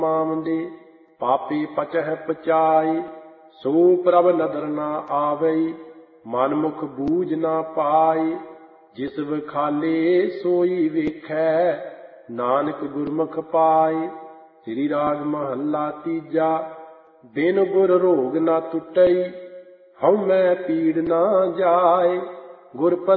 ਮਾਮਦੇ ਪਾਪੀ ਪਚਹਿ ਪਚਾਈ। ਸੋ ਪ੍ਰਭ ਨਦਰ ਨਾ ਆਵਈ ਮਨਮੁਖ ਬੂਝ ਨਾ ਪਾਈ। ਜਿਸ ਵਿਖਾਲੇ ਸੋਈ ਵੇਖੈ ਨਾਨਕ ਗੁਰਮੁਖ ਪਾਈ। ਸ੍ਰੀ ਰਾਗ ਮਹੱਲਾ ਤੀਜਾ। ਬਿਨ ਗੁਰ ਰੋਗ ਨਾ ਟੁੱਟਈ ਹਉਮੈ ਪੀੜ ਨਾ ਜਾਏ। ਗੁਰ